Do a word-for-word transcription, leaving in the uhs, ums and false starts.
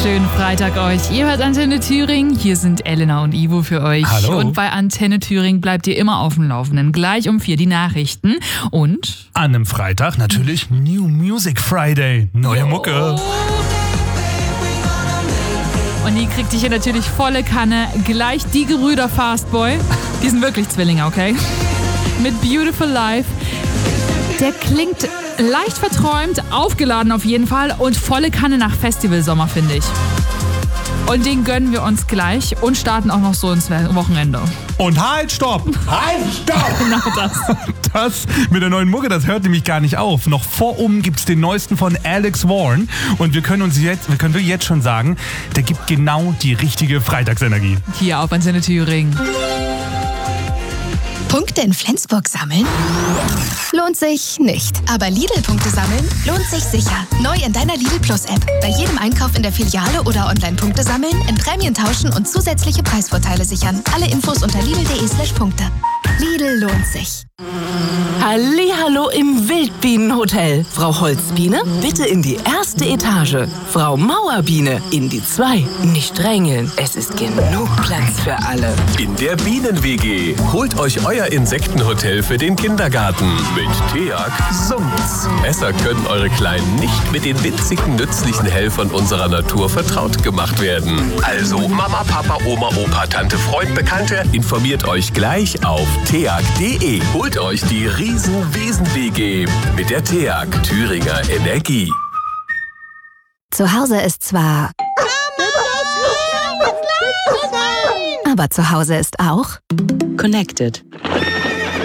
Schönen Freitag euch. Ihr hört Antenne Thüringen. Hier sind Elena und Ivo für euch. Hallo. Und bei Antenne Thüringen bleibt ihr immer auf dem Laufenden. Gleich um vier die Nachrichten. Und an einem Freitag natürlich New Music Friday. Neue Mucke. Und die kriegt ihr hier natürlich volle Kanne. Gleich die Gebrüder Fastboy. Die sind wirklich Zwillinge, okay? Mit Beautiful Life. Der klingt leicht verträumt, aufgeladen auf jeden Fall und volle Kanne nach Festivalsommer, finde ich. Und den gönnen wir uns gleich und starten auch noch so ins Wochenende. Und halt, stopp! Halt, stopp! Genau das. Das mit der neuen Mucke, das hört nämlich gar nicht auf. Noch vor um gibt's den neuesten von Alex Warren. Und wir können uns jetzt, wir können wirklich jetzt schon sagen, der gibt genau die richtige Freitagsenergie. Hier auf Antenne Thüringen. Punkte in Flensburg sammeln? Lohnt sich nicht. Aber Lidl-Punkte sammeln lohnt sich sicher. Neu in deiner Lidl Plus-App. Bei jedem Einkauf in der Filiale oder Online-Punkte sammeln, in Prämien tauschen und zusätzliche Preisvorteile sichern. Alle Infos unter lidl.de slash Punkte. Lidl lohnt sich. Hallihallo im Wildbienenhotel. Frau Holzbiene, bitte in die erste Etage. Frau Mauerbiene, in die zwei. Nicht drängeln, es ist genug Platz für alle. In der Bienen-W G holt euch euer Insektenhotel für den Kindergarten. Mit TEAG summt's. Besser können eure Kleinen nicht mit den winzigen, nützlichen Helfern unserer Natur vertraut gemacht werden. Also Mama, Papa, Oma, Opa, Tante, Freund, Bekannte, informiert euch gleich auf teag punkt de. Holt euch die Riesen-Wesen-W G mit der TEAG Thüringer Energie. Zu Hause ist zwar... Aber zu Hause ist auch... Connected.